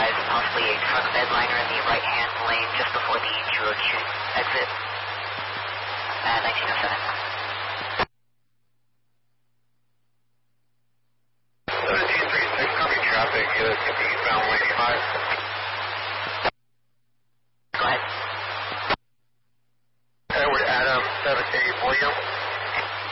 advise possibly a truck bedliner in the right-hand lane just before the 202 exit at 1907. 1736, copy traffic, USCP bound 85.